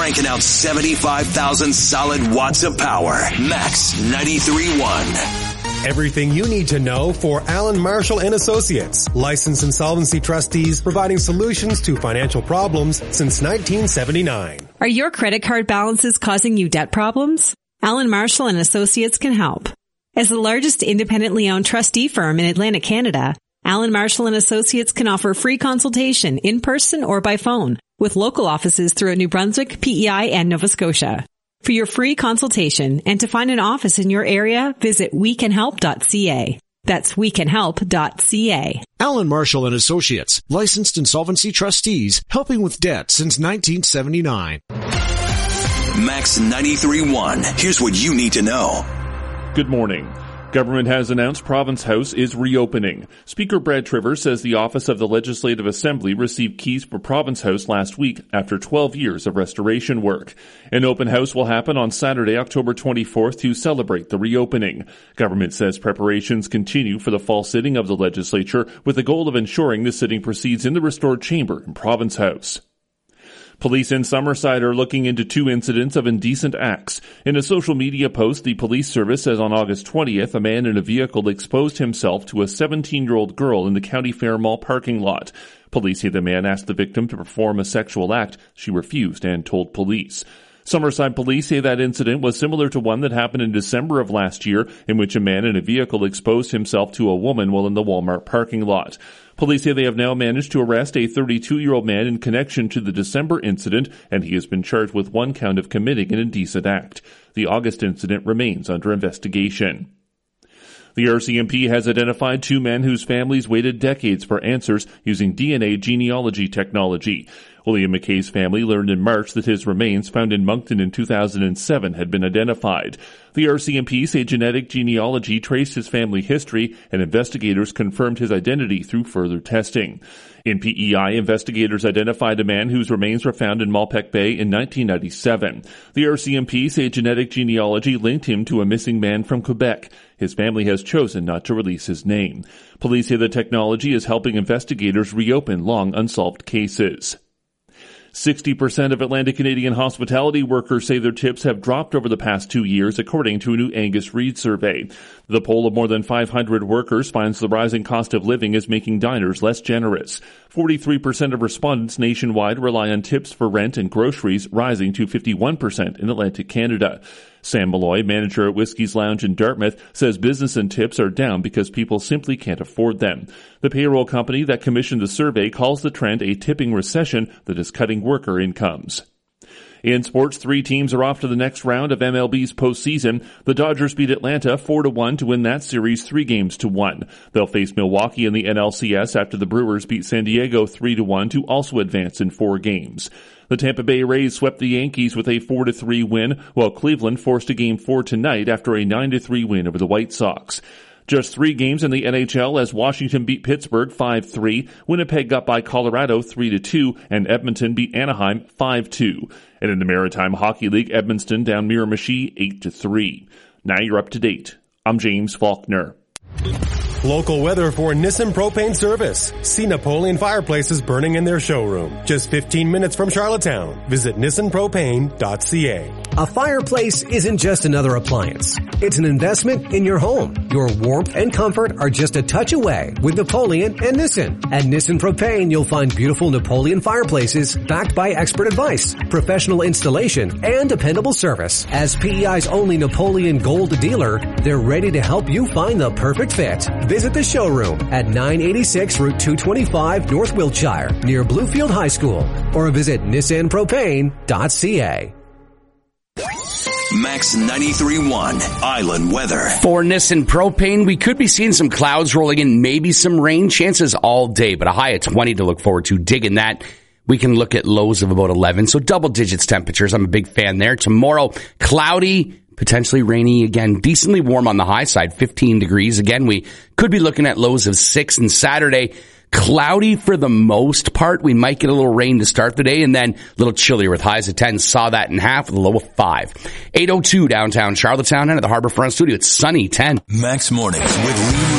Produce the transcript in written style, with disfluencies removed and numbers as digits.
cranking out 75,000 solid watts of power. Max 93.1. Everything you need to know for Allen Marshall and Associates, licensed insolvency trustees providing solutions to financial problems since 1979. Are your credit card balances causing you debt problems? Allen Marshall and Associates can help. As the largest independently owned trustee firm in Atlantic Canada, Allen Marshall and Associates can offer free consultation in person or by phone with local offices throughout New Brunswick, PEI, and Nova Scotia. For your free consultation and to find an office in your area, visit wecanhelp.ca. That's wecanhelp.ca. Allen Marshall and Associates, licensed insolvency trustees, helping with debt since 1979. Max 93.1. Here's what you need to know. Good morning. Government has announced Province House is reopening. Speaker Brad Trivers says the Office of the Legislative Assembly received keys for Province House last week after 12 years of restoration work. An open house will happen on Saturday, October 24th to celebrate the reopening. Government says preparations continue for the fall sitting of the legislature with the goal of ensuring the sitting proceeds in the restored chamber in Province House. Police in Summerside are looking into 2 incidents of indecent acts. In a social media post, the police service says on August 20th, a man in a vehicle exposed himself to a 17-year-old girl in the County Fair Mall parking lot. Police say the man asked the victim to perform a sexual act. She refused and told police. Summerside police say that incident was similar to one that happened in December of last year, in which a man in a vehicle exposed himself to a woman while in the Walmart parking lot. Police say they have now managed to arrest a 32-year-old man in connection to the December incident, and he has been charged with 1 count of committing an indecent act. The August incident remains under investigation. The RCMP has identified 2 men whose families waited decades for answers using DNA genealogy technology. William McKay's family learned in March that his remains found in Moncton in 2007 had been identified. The RCMP say genetic genealogy traced his family history, and investigators confirmed his identity through further testing. In PEI, investigators identified a man whose remains were found in Malpeque Bay in 1997. The RCMP say genetic genealogy linked him to a missing man from Quebec. His family has chosen not to release his name. Police say the technology is helping investigators reopen long unsolved cases. 60% of Atlantic Canadian hospitality workers say their tips have dropped over the past 2 years, according to a new Angus Reid survey. The poll of more than 500 workers finds the rising cost of living is making diners less generous. 43% of respondents nationwide rely on tips for rent and groceries, rising to 51% in Atlantic Canada. Sam Malloy, manager at Whiskey's Lounge in Dartmouth, says business and tips are down because people simply can't afford them. The payroll company that commissioned the survey calls the trend a tipping recession that is cutting worker incomes. In sports, 3 teams are off to the next round of MLB's postseason. The Dodgers beat Atlanta 4-1 to win that series 3-1. They'll face Milwaukee in the NLCS after the Brewers beat San Diego 3-1 to also advance in 4 games. The Tampa Bay Rays swept the Yankees with a 4-3 win, while Cleveland forced a Game 4 tonight after a 9-3 win over the White Sox. Just 3 games in the NHL as Washington beat Pittsburgh 5-3, Winnipeg got by Colorado 3-2, and Edmonton beat Anaheim 5-2. And in the Maritime Hockey League, Edmundston down Miramichi 8-3. Now you're up to date. I'm James Faulkner. Local weather for Nissan Propane Service. See Napoleon fireplaces burning in their showroom. Just 15 minutes from Charlottetown. Visit nissanpropane.ca. A fireplace isn't just another appliance. It's an investment in your home. Your warmth and comfort are just a touch away with Napoleon and Nissan. At Nissan Propane, you'll find beautiful Napoleon fireplaces backed by expert advice, professional installation, and dependable service. As PEI's only Napoleon Gold dealer, they're ready to help you find the perfect fit. Visit the showroom at 986 Route 225 North Wiltshire near Bluefield High School or visit nissanpropane.ca. Max 93.1 Island Weather. For Nissan Propane, we could be seeing some clouds rolling in, maybe some rain chances all day, but a high of 20 to look forward to. Digging that. We can look at lows of about 11, so double digits temperatures. I'm a big fan there. Tomorrow, cloudy, potentially rainy again, decently warm on the high side, 15 degrees. Again, we could be looking at lows of 6, and Saturday, cloudy for the most part. We might get a little rain to start the day, and then a little chillier with highs of 10. Saw that in half with a low of 5. 8:02 downtown Charlottetown and at the Harbourfront Studio. It's sunny 10. Max Mornings with Lee